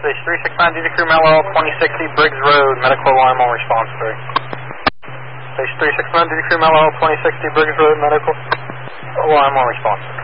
Stage 369, duty crew Mellow, 2060 Briggs Road, medical alarm on response 3. Stage 369, duty crew Mellow, 2060 Briggs Road, medical alarm on response 3.